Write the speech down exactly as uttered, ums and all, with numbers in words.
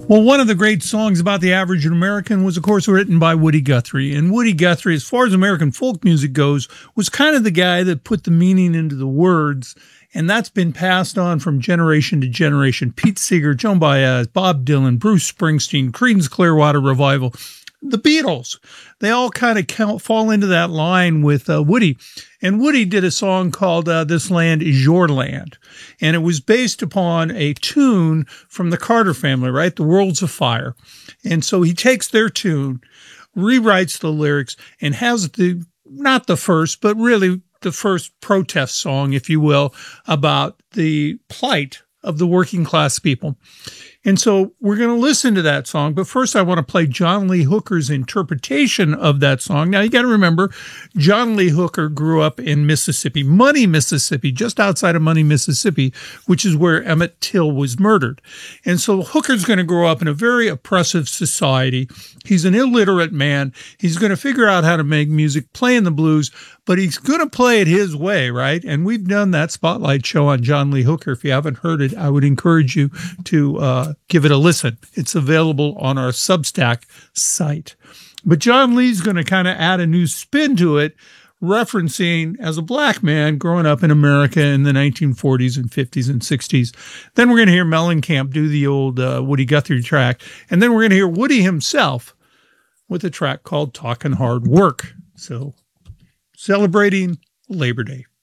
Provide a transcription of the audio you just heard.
Well, one of the great songs about the average American was, of course, written by Woody Guthrie. And Woody Guthrie, as far as American folk music goes, was kind of the guy that put the meaning into the words. And that's been passed on from generation to generation. Pete Seeger, Joan Baez, Bob Dylan, Bruce Springsteen, Creedence Clearwater Revival, the Beatles. They all kind of count, fall into that line with uh, Woody. And Woody did a song called uh, This Land Is Your Land. And it was based upon a tune from the Carter family, right? The World's a Fire. And so he takes their tune, rewrites the lyrics, and has the, not the first, but really the first protest song, if you will, about the plight of the working class people. And so we're going to listen to that song. But first, I want to play John Lee Hooker's interpretation of that song. Now, you got to remember, John Lee Hooker grew up in Mississippi, Money, Mississippi, just outside of Money, Mississippi, which is where Emmett Till was murdered. And so Hooker's going to grow up in a very oppressive society. He's an illiterate man. He's going to figure out how to make music, playing the blues, but he's going to play it his way, right? And we've done that spotlight show on John Lee Hooker. If you haven't heard it, I would encourage you to uh, give it a listen. It's available on our Substack site. But John Lee's going to kind of add a new spin to it, referencing as a black man growing up in America in the nineteen forties and fifties and sixties. Then we're going to hear Mellencamp do the old uh, Woody Guthrie track. And then we're going to hear Woody himself with a track called Talkin' Hard Work. So celebrating Labor Day.